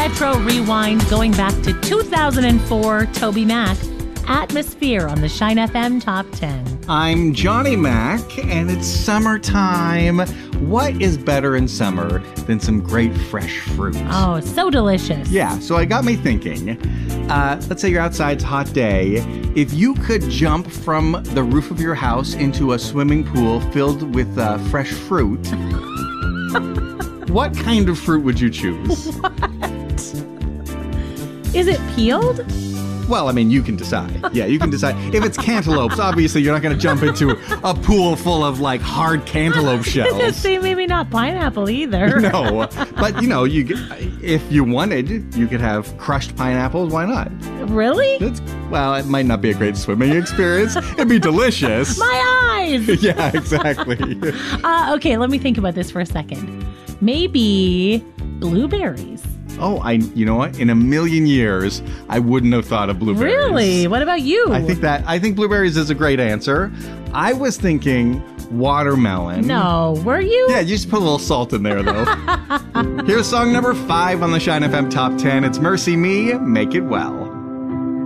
retro rewind going back to 2004, Toby Mac, Atmosphere on the Shine FM Top 10. I'm Johnny Mac, and it's summertime. What is better in summer than some great fresh fruit? Oh, so delicious. Yeah, so it got me thinking. Let's say you're outside, it's a hot day. If you could jump from the roof of your house into a swimming pool filled with fresh fruit, what kind of fruit would you choose? Is it peeled? Well, I mean, you can decide. Yeah, you can decide. If it's cantaloupes, obviously you're not going to jump into a pool full of, like, hard cantaloupe shells. I was just saying maybe not pineapple either. No, but, you know, if you wanted, you could have crushed pineapples. Why not? Really? Well, it might not be a great swimming experience. It'd be delicious. My eyes! Yeah, exactly. Okay, let me think about this for a second. Maybe blueberries. Oh, you know what? In a million years, I wouldn't have thought of blueberries. Really? What about you? I think blueberries is a great answer. I was thinking watermelon. No, were you? Yeah, you just put a little salt in there, though. Here's song number 5 on the Shine FM Top 10. It's Mercy Me, Make It Well.